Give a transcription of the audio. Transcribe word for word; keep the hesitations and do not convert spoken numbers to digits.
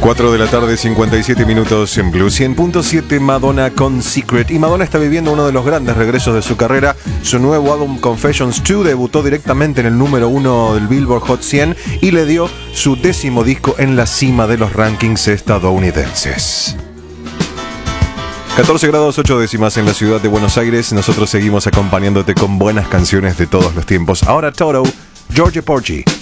cuatro de la tarde, cincuenta y siete minutos en Blue cien punto siete, Madonna con Secret. Y Madonna está viviendo uno de los grandes regresos de su carrera. Su nuevo álbum Confessions dos debutó directamente en el número uno del Billboard Hot cien y le dio su décimo disco en la cima de los rankings estadounidenses. catorce grados ocho décimas en la ciudad de Buenos Aires. Nosotros seguimos acompañándote con buenas canciones de todos los tiempos. Ahora Toto, Georgia Porgy.